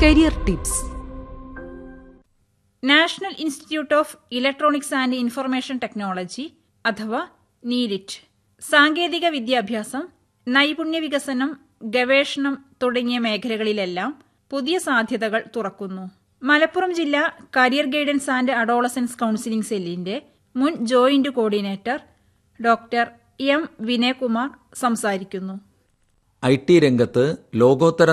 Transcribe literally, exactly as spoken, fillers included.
Career tips. National institute of electronics and information technology അഥവാ നീലിറ്റ് സാങ്കേതിക വിദ്യാഭ്യാസം, നൈപുണ്യ വികസനം, ഗവേഷണം തുടങ്ങിയ മേഖലകളിലെല്ലാം പുതിയ സാധ്യതകൾ തുറക്കുന്നു. മലപ്പുറം ജില്ലാ career guidance and adolescence counselling സെല്ലിന്റെ മുൻ joint coordinator doctor M Vinayakumar സംസാരിക്കുന്നു. ഐ ടി രംഗത്ത് ലോകോത്തര